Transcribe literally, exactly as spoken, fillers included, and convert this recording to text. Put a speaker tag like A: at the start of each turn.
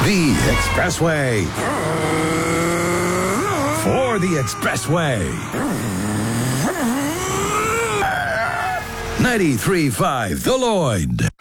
A: The Expressway. For the Expressway. ninety-three point five The Lloyd.